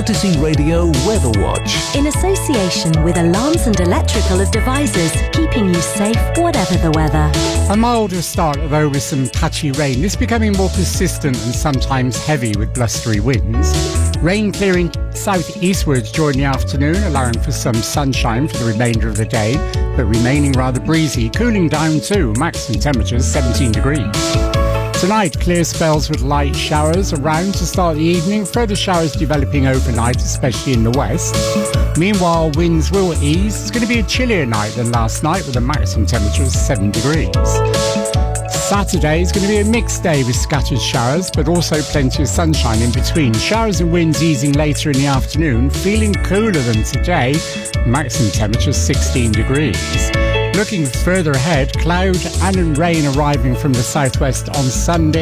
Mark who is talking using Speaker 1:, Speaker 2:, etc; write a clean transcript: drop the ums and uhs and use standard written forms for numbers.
Speaker 1: Fantasy Radio Weather Watch.
Speaker 2: In association with Alarms and Electrical Devices, keeping you safe whatever the weather.
Speaker 3: A milder start, though, with some patchy rain. This becoming more persistent and sometimes heavy with blustery winds. Rain clearing southeastwards during the afternoon, allowing for some sunshine for the remainder of the day, but remaining rather breezy, cooling down too, maximum temperatures 17 degrees. Tonight, clear spells with light showers around to start the evening, further showers developing overnight, especially in the west. Meanwhile, winds will ease. It's going to be a chillier night than last night with a maximum temperature of 7 degrees. Saturday is going to be a mixed day with scattered showers, but also plenty of sunshine in between. Showers and winds easing later in the afternoon, feeling cooler than today, maximum temperature 16 degrees. Looking further ahead, cloud and rain arriving from the southwest on Sunday.